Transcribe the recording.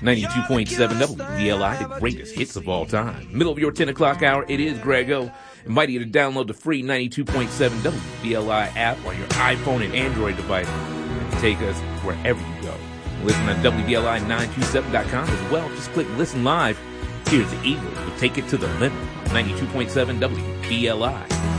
92.7 WBLI, the greatest hits of all time. Middle of your 10 o'clock hour, it is Grego. Inviting you to download the free 92.7 WBLI app on your iPhone and Android device and take us wherever you go. Listen on WBLI927.com as well. Just click Listen Live. Here's the Eagles. We'll take it to the limit. 92.7 WBLI.